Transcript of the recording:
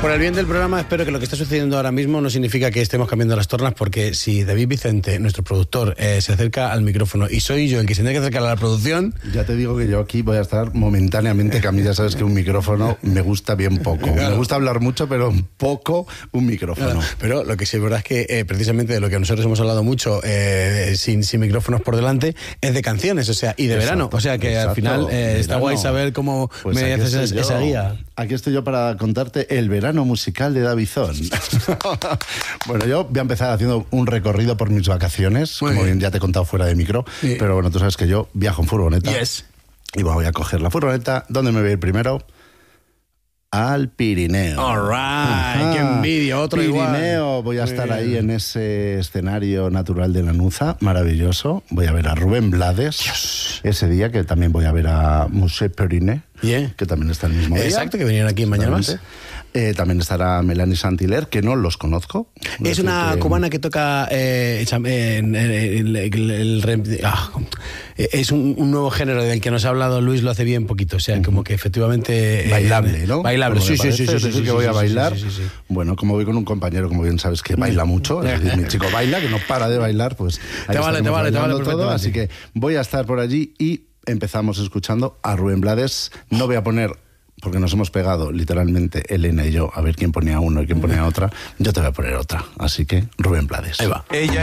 Por el bien del programa, espero que lo que está sucediendo ahora mismo no significa que estemos cambiando las tornas, porque si David Vicente, nuestro productor, se acerca al micrófono y soy yo el que se tiene que acercar a la producción... Ya te digo que yo aquí voy a estar momentáneamente, que a mí ya sabes que un micrófono me gusta bien poco. Claro. Me gusta hablar mucho, pero poco un micrófono. Claro. Pero lo que sí es verdad es que precisamente de lo que nosotros hemos hablado mucho, sin micrófonos por delante, es de canciones, o sea, y de verano. O sea que al final está guay saber cómo pues me haces esa guía. Aquí estoy yo para contarte el verano musical de Davizón. Bueno, yo voy a empezar haciendo un recorrido por mis vacaciones, muy como bien ya te he contado fuera de micro, sí. Pero bueno, tú sabes que yo viajo en furgoneta. Yes. Y bueno, voy a coger la furgoneta. ¿Dónde me voy a ir primero? Al Pirineo. All right, qué envidia, otro Pirineo, igual. Voy a estar ahí en ese escenario natural de Lanuza, maravilloso. Voy a ver a Rubén Blades, Dios. Ese día, que también voy a ver a Musée Periné, que también está el mismo día. Exacto, que vinieron aquí en Mañana Más. También estará Melanie Saint-Hilaire, que no los conozco. Es una cubana que toca es un nuevo género del que nos ha hablado Luis, lo hace bien poquito, o sea, como que efectivamente... bailable, ¿no? Bailable, sí, que voy a bailar. Sí. Bueno, como voy con un compañero, como bien sabes, que baila mucho, es decir, mi chico baila, que no para de bailar, pues... Te vale todo, así que voy a estar por allí y empezamos escuchando a Rubén Blades. No voy a poner... porque nos hemos pegado literalmente Elena y yo a ver quién ponía uno y quién ponía otra. Yo te voy a poner otra, así que Rubén Blades. Ahí va. Ella